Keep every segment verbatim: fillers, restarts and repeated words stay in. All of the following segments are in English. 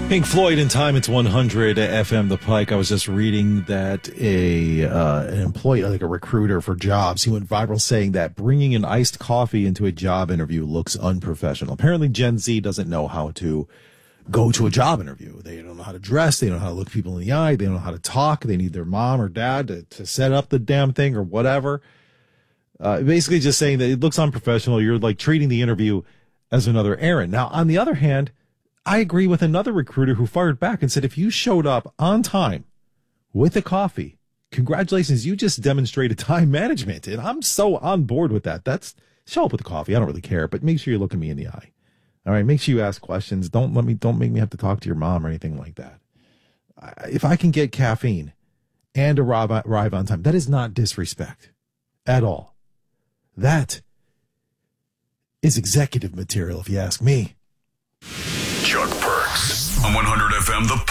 Pink Floyd in Time, it's one hundred F M The Pike. I was just reading that a uh, an employee, like a recruiter for jobs, he went viral saying that bringing an iced coffee into a job interview looks unprofessional. Apparently Gen Z doesn't know how to go to a job interview. They don't know how to dress. They don't know how to look people in the eye. They don't know how to talk. They need their mom or dad to, to set up the damn thing or whatever. Uh, basically just saying that it looks unprofessional. You're like treating the interview as another errand. Now, on the other hand, I agree with another recruiter who fired back and said, if you showed up on time with a coffee, congratulations, you just demonstrated time management. And I'm so on board with that. That's show up with a coffee. I don't really care, but make sure you look at me in the eye. All right. Make sure you ask questions. Don't let me, don't make me have to talk to your mom or anything like that. If I can get caffeine and arrive, arrive on time, that is not disrespect at all. That is executive material, if you ask me. Chuck Perks on one hundred F M The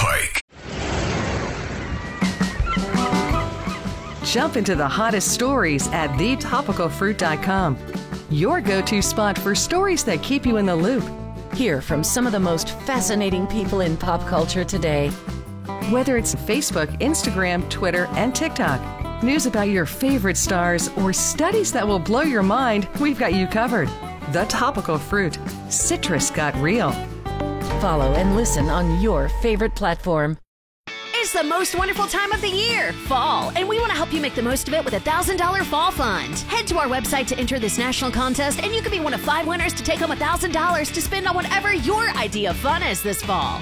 Pike. Jump into the hottest stories at the topical fruit dot com. Your go-to spot for stories that keep you in the loop. Hear from some of the most fascinating people in pop culture today. Whether it's Facebook, Instagram, Twitter, and TikTok, news about your favorite stars, or studies that will blow your mind, we've got you covered. The Topical Fruit. Citrus got real. Follow and listen on your favorite platform. It's the most wonderful time of the year, fall, and we want to help you make the most of it with a one thousand dollars Fall Fund. Head to our website to enter this national contest, and you could be one of five winners to take home one thousand dollars to spend on whatever your idea of fun is this fall.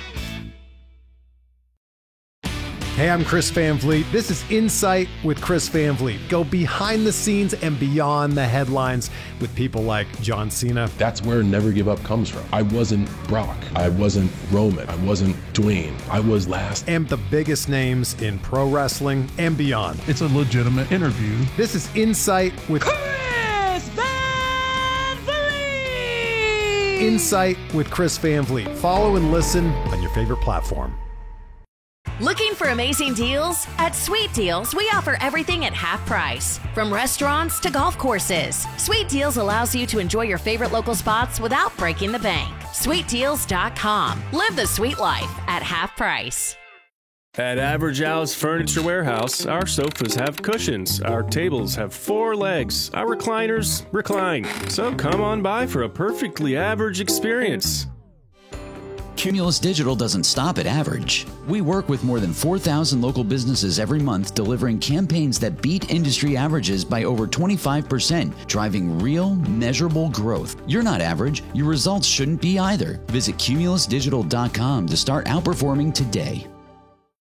Hey, I'm Chris Van Vliet. This is Insight with Chris Van Vliet. Go behind the scenes and beyond the headlines with people like John Cena. That's where Never Give Up comes from. I wasn't Brock. I wasn't Roman. I wasn't Dwayne. I was last. And the biggest names in pro wrestling and beyond. It's a legitimate interview. This is Insight with Chris Van Vliet. Insight with Chris Van Vliet. Follow and listen on your favorite platform. Looking for amazing deals? At Sweet Deals, we offer everything at half price. From restaurants to golf courses, Sweet Deals allows you to enjoy your favorite local spots without breaking the bank. sweet deals dot com. Live the sweet life at half price. At Average Al's Furniture Warehouse, our sofas have cushions, our tables have four legs, our recliners recline. So come on by for a perfectly average experience. Cumulus Digital doesn't stop at average. We work with more than four thousand local businesses every month, delivering campaigns that beat industry averages by over twenty-five percent, driving real, measurable growth. You're not average. Your results shouldn't be either. Visit cumulus digital dot com to start outperforming today.